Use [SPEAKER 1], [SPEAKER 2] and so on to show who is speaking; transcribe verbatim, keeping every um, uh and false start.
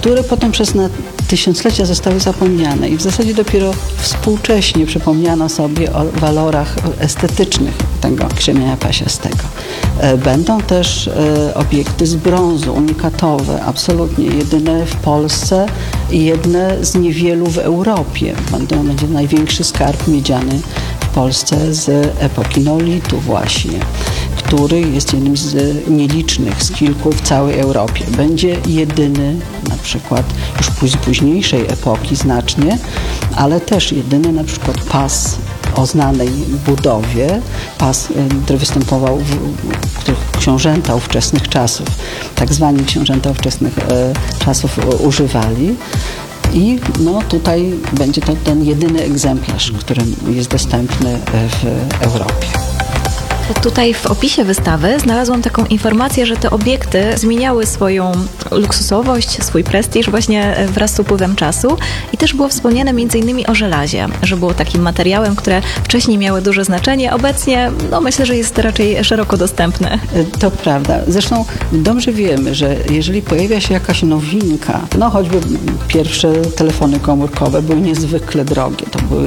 [SPEAKER 1] które potem przez na tysiąclecia zostały zapomniane i w zasadzie dopiero współcześnie przypomniano sobie o walorach estetycznych tego krzemienia pasiastego. Będą też obiekty z brązu, unikatowe, absolutnie jedyne w Polsce i jedne z niewielu w Europie. Będą, będzie największy skarb miedziany w Polsce z epoki neolitu właśnie, który jest jednym z nielicznych, z kilku w całej Europie. Będzie jedyny na przykład już z późniejszej epoki znacznie, ale też jedyny na przykład pas o znanej budowie, pas, który występował, w, których książęta ówczesnych czasów, tak zwani książęta ówczesnych e, czasów używali. I no, tutaj będzie to ten jedyny egzemplarz, który jest dostępny w Europie.
[SPEAKER 2] Tutaj w opisie wystawy znalazłam taką informację, że te obiekty zmieniały swoją luksusowość, swój prestiż właśnie wraz z upływem czasu i też było wspomniane między innymi o żelazie, że było takim materiałem, które wcześniej miały duże znaczenie, obecnie no myślę, że jest raczej szeroko dostępne.
[SPEAKER 1] To prawda. Zresztą dobrze wiemy, że jeżeli pojawia się jakaś nowinka, no choćby pierwsze telefony komórkowe były niezwykle drogie, to były